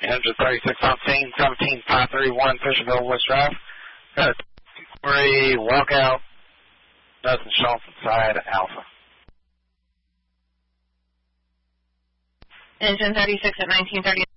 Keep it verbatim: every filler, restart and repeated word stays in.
Engine thirty-six on scene, seventeen five thirty-one Fisherville West Drive. Got a three walkout. Nothing shown from side Alpha. Engine thirty-six at nineteen thirty.